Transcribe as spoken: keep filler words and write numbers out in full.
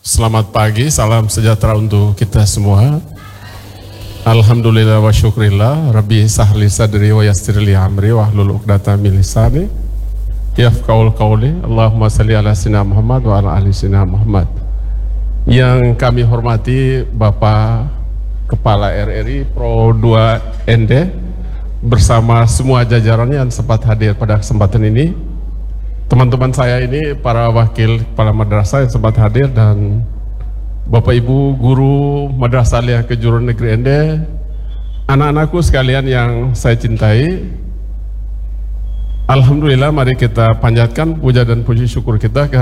Selamat pagi, salam sejahtera untuk kita semua. Alhamdulillah wa syukrillah, Rabbi sahli sadri wa yassirli amri wa hlul uqdatam min lisani yafqahul qawli. Allahumma salli ala sayyidina Muhammad wa ala ali sayyidina Muhammad. Yang kami hormati Bapak Kepala R R I Pro dua N D bersama semua jajarannya yang sempat hadir pada kesempatan ini. Teman-teman saya ini para wakil kepala madrasah yang sempat hadir dan Bapak Ibu guru Madrasah Aliyah Kejuruan Negeri Ende, anak-anakku sekalian yang saya cintai. Alhamdulillah, mari kita panjatkan puja dan puji syukur kita